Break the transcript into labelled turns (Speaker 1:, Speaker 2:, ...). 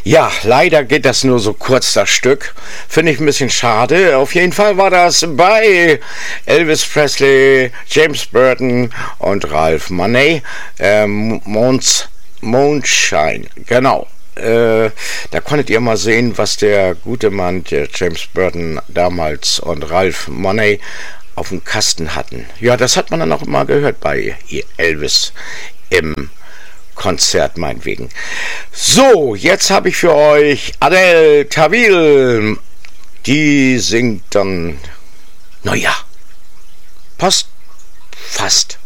Speaker 1: Ja, leider geht das nur so kurz, das Stück. Finde ich ein bisschen schade. Auf jeden Fall war das bei Elvis Presley, James Burton und Ralph Money. Moonshine, genau. Da konntet ihr mal sehen, was der gute Mann, der James Burton damals und Ralph Money auf dem Kasten hatten. Ja, das hat man dann auch immer gehört bei Elvis im Konzert meinetwegen. So, jetzt habe ich für euch Adele Tawil. Die singt dann, naja, passt fast.